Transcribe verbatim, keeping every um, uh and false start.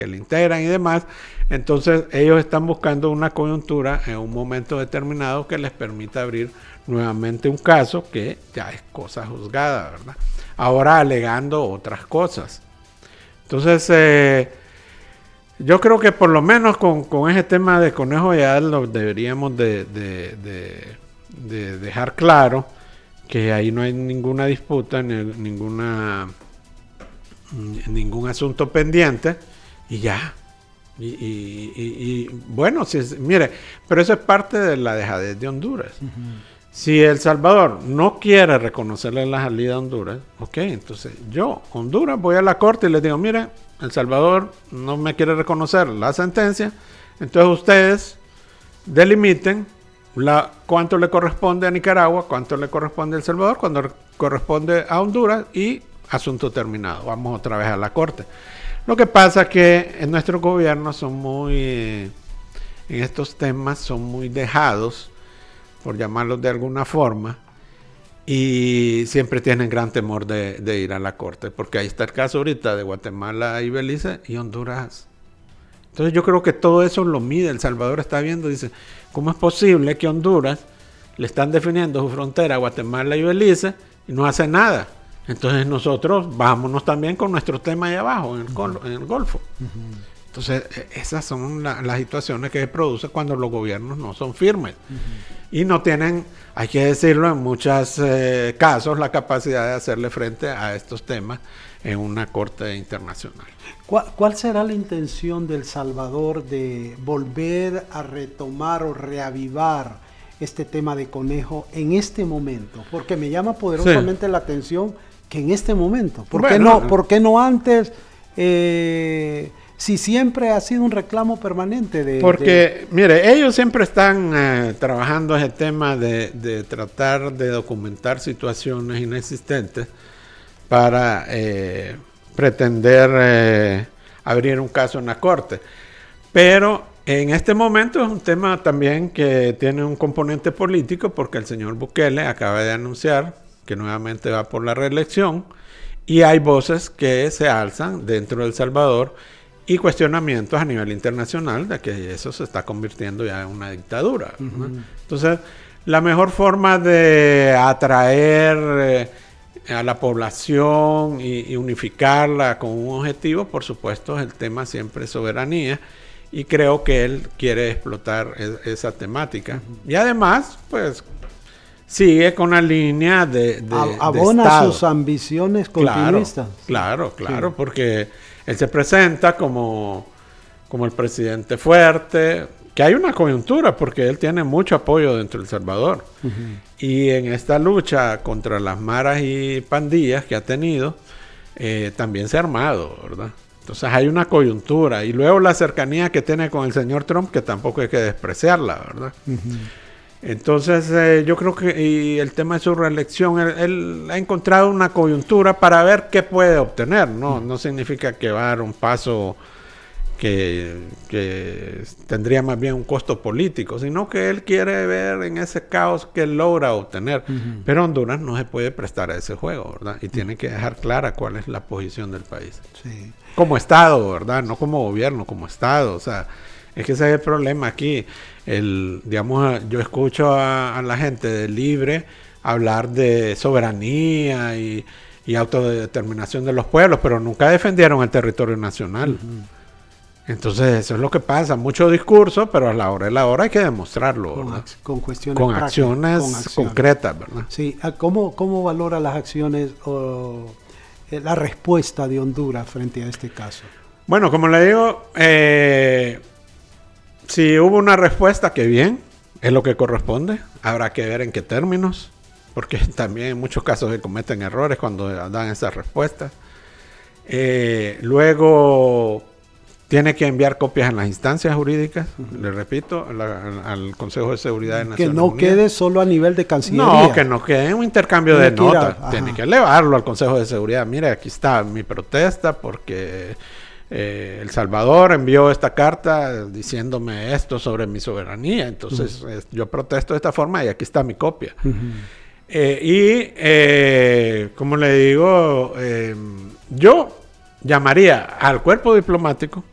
que le integran y demás. Entonces ellos están buscando una coyuntura en un momento determinado que les permita abrir nuevamente un caso que ya es cosa juzgada, ¿verdad? Ahora alegando otras cosas. Entonces, eh, yo creo que por lo menos con, con ese tema de Conejo ya lo deberíamos de, de, de, de dejar claro que ahí no hay ninguna disputa, ni, ninguna, ningún asunto pendiente y ya. Y, y, y, y bueno, si es, mire, pero eso es parte de la dejadez de Honduras. Uh-huh. Si El Salvador no quiere reconocerle la salida a Honduras, ok, entonces yo, Honduras, voy a la corte y les digo, mire, El Salvador no me quiere reconocer la sentencia, entonces ustedes delimiten la, cuánto le corresponde a Nicaragua, cuánto le corresponde a El Salvador, cuánto corresponde a Honduras y asunto terminado. Vamos otra vez a la corte. Lo que pasa es que en nuestros gobiernos son muy, eh, en estos temas son muy dejados, por llamarlos de alguna forma, y siempre tienen gran temor de, de ir a la corte, porque ahí está el caso ahorita de Guatemala y Belice y Honduras. Entonces yo creo que todo eso lo mide, El Salvador está viendo, dice, ¿cómo es posible que Honduras le están definiendo su frontera a Guatemala y Belice y no hace nada? Entonces nosotros vámonos también con nuestro tema ahí abajo, en el, uh-huh. en el Golfo. Uh-huh. Entonces esas son la, las situaciones que se producen cuando los gobiernos no son firmes. Uh-huh. Y no tienen, hay que decirlo, en muchos eh, casos la capacidad de hacerle frente a estos temas en una corte internacional. ¿Cuál, cuál será la intención de El Salvador de volver a retomar o reavivar este tema de Conejo en este momento? Porque me llama poderosamente sí. la atención que en este momento. ¿Por, bueno, qué, no, ¿por qué no antes? Eh, si siempre ha sido un reclamo permanente de... Porque, de... mire, ellos siempre están eh, trabajando ese tema de, de tratar de documentar situaciones inexistentes para eh, pretender eh, abrir un caso en la corte. Pero en este momento es un tema también que tiene un componente político porque el señor Bukele acaba de anunciar que nuevamente va por la reelección y hay voces que se alzan dentro de El Salvador y cuestionamientos a nivel internacional de que eso se está convirtiendo ya en una dictadura, ¿no? Uh-huh. Entonces, la mejor forma de atraer eh, a la población y, y unificarla con un objetivo, por supuesto, es el tema siempre soberanía, y creo que él quiere explotar es, esa temática. Uh-huh. Y además, pues, sigue con la línea de, de, abona de Estado. Sus ambiciones continuistas. Claro, claro, claro, sí. Porque él se presenta como, como el presidente fuerte, que hay una coyuntura porque él tiene mucho apoyo dentro de El Salvador. Uh-huh. Y en esta lucha contra las maras y pandillas que ha tenido, eh, también se ha armado, ¿verdad? Entonces hay una coyuntura. Y luego la cercanía que tiene con el señor Trump, que tampoco hay que despreciarla, ¿verdad? Uh-huh. Entonces eh, yo creo que y el tema de su reelección, él, él ha encontrado una coyuntura para ver qué puede obtener, ¿no? Uh-huh. No significa que va a dar un paso que, que tendría más bien un costo político, sino que él quiere ver en ese caos que logra obtener. Uh-huh. Pero Honduras no se puede prestar a ese juego, ¿verdad? Y uh-huh. tiene que dejar clara cuál es la posición del país. Sí. Como Estado, ¿verdad? No como gobierno, como Estado, o sea... Es que ese es el problema aquí. El, digamos, yo escucho a, a la gente de Libre hablar de soberanía y, y autodeterminación de los pueblos, pero nunca defendieron el territorio nacional. Uh-huh. Entonces, eso es lo que pasa. Mucho discurso, pero a la hora de la hora hay que demostrarlo, con, ¿verdad? Con cuestiones con acciones, con acciones concretas, ¿verdad? Sí. ¿Cómo, cómo valora las acciones o la respuesta de Honduras frente a este caso? Bueno, como le digo, eh... si hubo una respuesta, que bien, es lo que corresponde. Habrá que ver en qué términos, porque también en muchos casos se cometen errores cuando dan esas respuestas. Eh, luego, tiene que enviar copias en las instancias jurídicas, uh-huh. le repito, la, al Consejo de Seguridad de Naciones Unidas. Que no quede solo a nivel de Cancillería. No, que no quede un intercambio tiene de notas. A, tiene que elevarlo al Consejo de Seguridad. Mire, aquí está mi protesta porque... Eh, El Salvador envió esta carta diciéndome esto sobre mi soberanía, entonces uh-huh. eh, yo protesto de esta forma y aquí está mi copia. Uh-huh. Eh, y, eh, como le digo, eh, yo llamaría al cuerpo diplomático